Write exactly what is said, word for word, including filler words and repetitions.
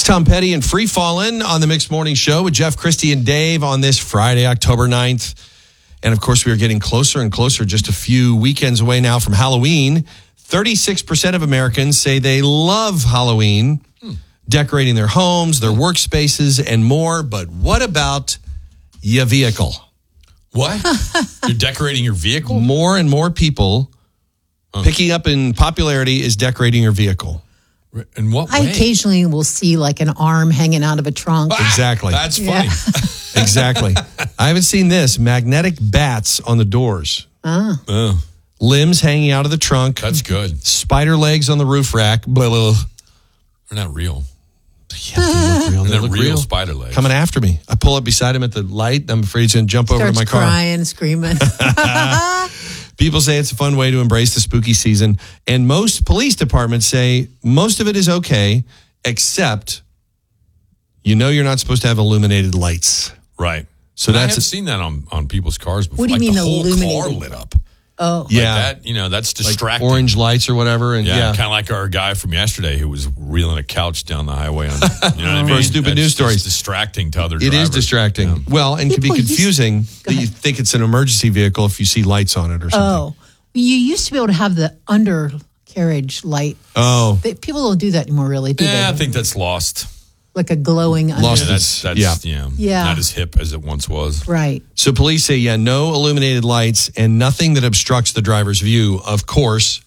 Tom Petty and Free Fallin' on the Mixed Morning Show with Jeff, Christy, and Dave on this Friday, October ninth. And of course, we are getting closer and closer, just a few weekends away now from Halloween. thirty-six percent of Americans say they love Halloween, hmm. decorating their homes, their workspaces, and more. But what about your vehicle? What? You're decorating your vehicle? More and more people huh. picking up in popularity is decorating your vehicle. In what way? I occasionally will see like an arm hanging out of a trunk. Ah, exactly. That's funny. Yeah. Exactly. I haven't seen this. Magnetic bats on the doors. Ah. Oh. Limbs hanging out of the trunk. That's good. Spider legs on the roof rack. Blah, blah, blah. They're not real. Yeah, they look real. They They're look real, real spider legs. Coming after me. I pull up beside him at the light. I'm afraid he's going to jump over to Starts my car. crying, screaming. People say it's a fun way to embrace the spooky season. And most police departments say most of it is okay, except you know you're not supposed to have illuminated lights. Right. So and that's I have a, seen that on, on people's cars before. What do you like mean the whole illuminated? car lit up. Oh. yeah. Like that, you know, that's distracting. Like orange lights or whatever. And yeah, yeah. kind of like our guy from yesterday who was reeling a couch down the highway. On, you know what I mean? For stupid That's news stories. distracting to other It drivers. is distracting. Yeah. Well, and can be People used- confusing that you ahead. think it's an emergency vehicle if you see lights on it or something. Oh. You used to be able to have the undercarriage light. Oh. They, people don't do that anymore, really, do Yeah, I they? think that's lost. Like a glowing under. Lost Yeah, that's, that's Yeah. yeah. Yeah. not as hip as it once was. Right. So police say, yeah, no illuminated lights and nothing that obstructs the driver's view. Of course,